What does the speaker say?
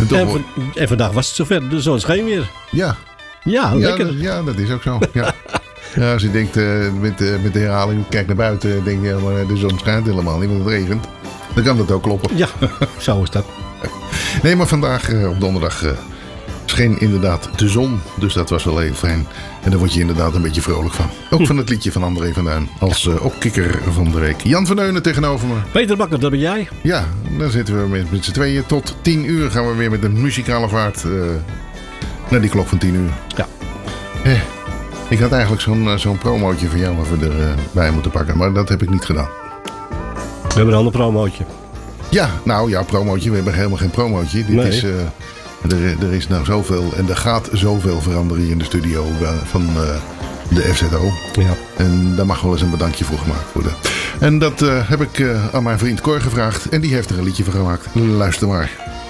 En vandaag was het zover. De zon scheen weer. Ja. Ja, lekker. Ja, dat is ook zo. Ja. Ja, als je denkt met de herhaling, kijk naar buiten, denk je, maar de zon schijnt helemaal niet, want het regent. Dan kan dat ook kloppen. Ja, zo is dat. Nee, maar vandaag op donderdag scheen inderdaad de zon. Dus dat was wel heel fijn. En daar word je inderdaad een beetje vrolijk van. Ook van het liedje van André van Duin als opkikker van de week. Jan van Deunen tegenover me. Peter Bakker, dat ben jij. Ja, dan zitten we met z'n tweeën. Tot 10 uur gaan we weer met een muzikale vaart naar die klok van 10 uur. Ja. Ik had eigenlijk zo'n promootje van jou even erbij moeten pakken. Maar dat heb ik niet gedaan. We hebben een ander promootje. Ja, nou ja, promootje. We hebben helemaal geen promootje. Dit is, er is nou zoveel en er gaat zoveel veranderen hier in de studio van de FZO. Ja. En daar mag wel eens een bedankje voor gemaakt worden. En dat heb ik aan mijn vriend Cor gevraagd. En die heeft er een liedje van gemaakt. Luister maar.